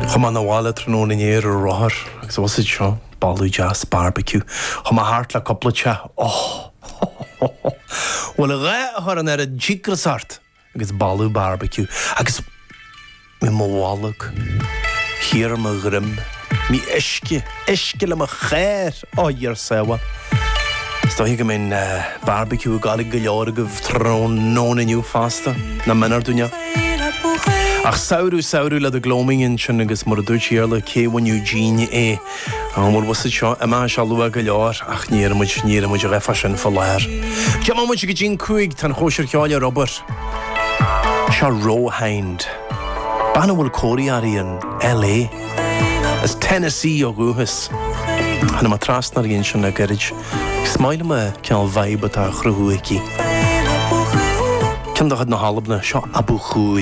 Chuma na bhála tróna néir ar ráthir, agus was it seo, Ballú Jazz Barbecue. Chuma háart le coppla te. Well, a ré a an ar a jigrasart, agus Ballú Barbecue. Agus mi mo bhálag, hir ma grim, mi eisce le ma chéir áiar sewa. Sto hi gymyn barbecue gael I gylior gyf tron non yn yw fasta, na mennar dunia. Ach sauru le dy gloming yn sy'n agos mor dwys i'r le cewan yw gyn e. A mor wasid sio, yma sialw a gylior, ach nir ymwyd o effa sy'n ffalair. Ciam ymwyd i gyn cwig tan chwysir chialia Robert. Sia Rohind. Ban wyl cori ar yn LA. As Tennessee o gwhys. Hanna ma tras na'r un sy'n agyrich. Smail yma cael vibe at a chrwhwygi. Cyn dachad na halab na sio Abu Chwy.